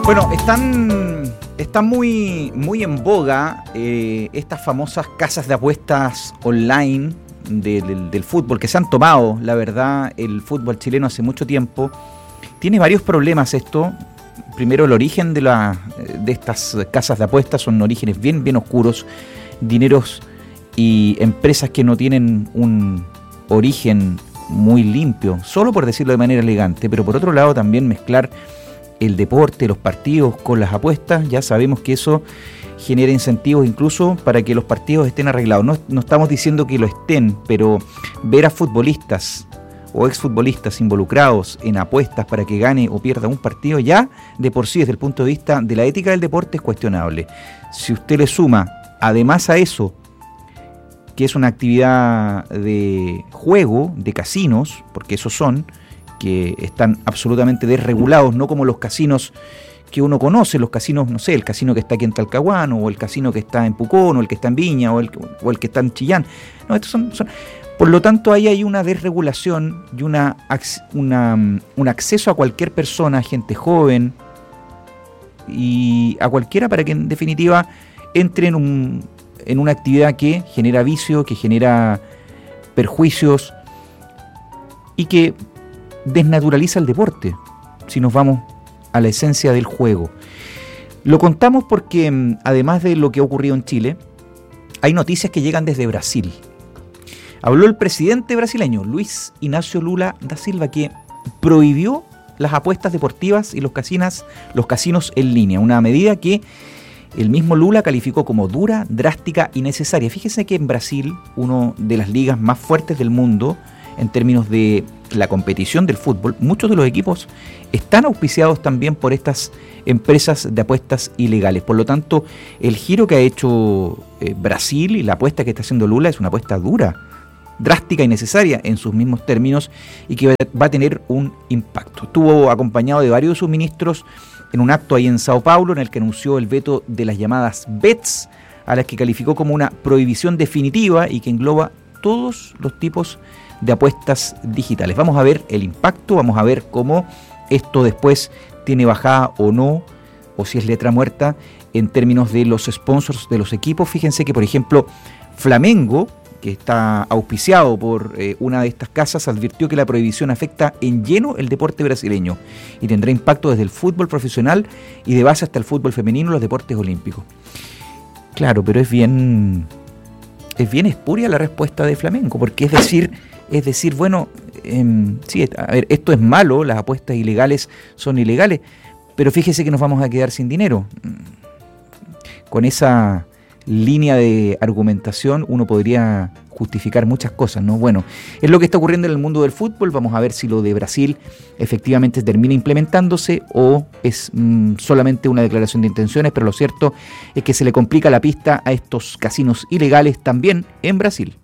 Bueno, están muy en boga estas famosas casas de apuestas online del fútbol, que se han tomado, la verdad, el fútbol chileno hace mucho tiempo. Tiene varios problemas esto. Primero, el origen de estas casas de apuestas son orígenes bien oscuros, dineros y empresas que no tienen un origen muy limpio, solo por decirlo de manera elegante. Pero por otro lado, también mezclar el deporte, los partidos con las apuestas, ya sabemos que eso genera incentivos incluso para que los partidos estén arreglados. No estamos diciendo que lo estén, pero ver a futbolistas o exfutbolistas involucrados en apuestas para que gane o pierda un partido, ya de por sí desde el punto de vista de la ética del deporte es cuestionable. Si usted le suma además a eso, que es una actividad de juego, de casinos, porque esos son, que están absolutamente desregulados, no como los casinos que uno conoce, los casinos, no sé, el casino que está aquí en Talcahuano, o el casino que está en Pucón, o el que está en Viña, o el que está en Chillán. No, estos son. Por lo tanto, ahí hay una desregulación y un acceso a cualquier persona, a gente joven y a cualquiera, para que en definitiva entre en una actividad que genera vicio, que genera perjuicios y que desnaturaliza el deporte, si nos vamos a la esencia del juego. Lo contamos porque, además de lo que ha ocurrido en Chile, hay noticias que llegan desde Brasil. Habló el presidente brasileño, Luiz Inácio Lula da Silva, que prohibió las apuestas deportivas y los casinos en línea, una medida que el mismo Lula calificó como dura, drástica y necesaria. Fíjese que en Brasil, una de las ligas más fuertes del mundo en términos de la competición del fútbol, muchos de los equipos están auspiciados también por estas empresas de apuestas ilegales. Por lo tanto, el giro que ha hecho Brasil y la apuesta que está haciendo Lula es una apuesta dura, drástica y necesaria en sus mismos términos, y que va a tener un impacto. Estuvo acompañado de varios de sus ministros en un acto ahí en Sao Paulo, en el que anunció el veto de las llamadas bets, a las que calificó como una prohibición definitiva y que engloba todos los tipos de apuestas digitales. Vamos a ver el impacto, vamos a ver cómo esto después tiene bajada o no, o si es letra muerta en términos de los sponsors de los equipos. Fíjense que, por ejemplo, Flamengo, que está auspiciado por una de estas casas, advirtió que la prohibición afecta en lleno el deporte brasileño y tendrá impacto desde el fútbol profesional y de base hasta el fútbol femenino y los deportes olímpicos. Claro, pero es bien espuria la respuesta de Flamengo, porque es decir, bueno, sí, a ver, esto es malo, las apuestas ilegales son ilegales, pero fíjese que nos vamos a quedar sin dinero. Con esa línea de argumentación uno podría justificar muchas cosas, ¿no? Bueno, es lo que está ocurriendo en el mundo del fútbol. Vamos a ver si lo de Brasil efectivamente termina implementándose o es solamente una declaración de intenciones, pero lo cierto es que se le complica la pista a estos casinos ilegales también en Brasil.